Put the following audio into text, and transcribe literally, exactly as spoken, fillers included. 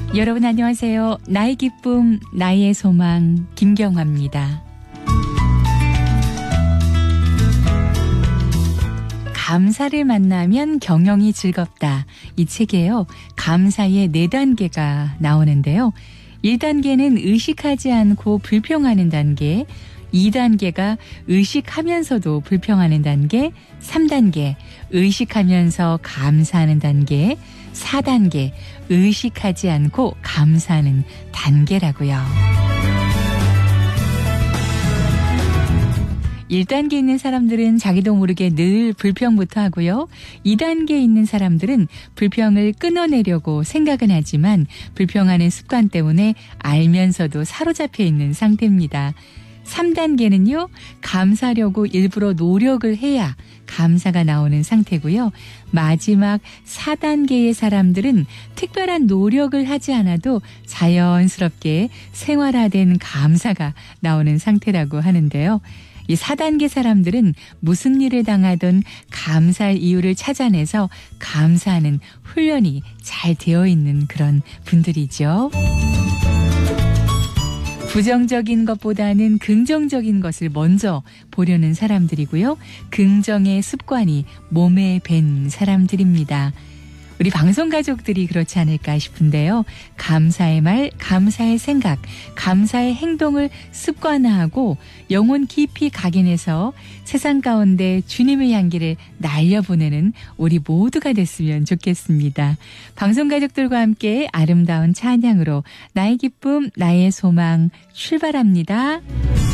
여러분 안녕하세요. 나의 기쁨, 나의 소망, 김경화입니다. 감사를 만나면 경영이 즐겁다. 이 책에요. 감사의 네 단계가 나오는데요. 일 단계는 의식하지 않고 불평하는 단계, 이 단계가 의식하면서도 불평하는 단계, 삼 단계 의식하면서 감사하는 단계, 사 단계 의식하지 않고 감사하는 단계라고요. 일 단계에 있는 사람들은 자기도 모르게 늘 불평부터 하고요. 이 단계에 있는 사람들은 불평을 끊어내려고 생각은 하지만 불평하는 습관 때문에 알면서도 사로잡혀 있는 상태입니다. 삼 단계는요. 감사하려고 일부러 노력을 해야 감사가 나오는 상태고요. 마지막 사 단계의 사람들은 특별한 노력을 하지 않아도 자연스럽게 생활화된 감사가 나오는 상태라고 하는데요. 이 사 단계 사람들은 무슨 일을 당하든 감사할 이유를 찾아내서 감사하는 훈련이 잘 되어 있는 그런 분들이죠. 부정적인 것보다는 긍정적인 것을 먼저 보려는 사람들이고요. 긍정의 습관이 몸에 밴 사람들입니다. 우리 방송 가족들이 그렇지 않을까 싶은데요. 감사의 말, 감사의 생각, 감사의 행동을 습관화하고 영혼 깊이 각인해서 세상 가운데 주님의 향기를 날려보내는 우리 모두가 됐으면 좋겠습니다. 방송 가족들과 함께 아름다운 찬양으로 나의 기쁨, 나의 소망 출발합니다.